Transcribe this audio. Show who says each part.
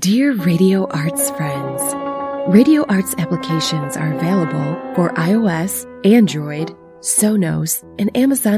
Speaker 1: Dear Radio Arts friends, Radio Arts applications are available for iOS, Android, Sonos, and Amazon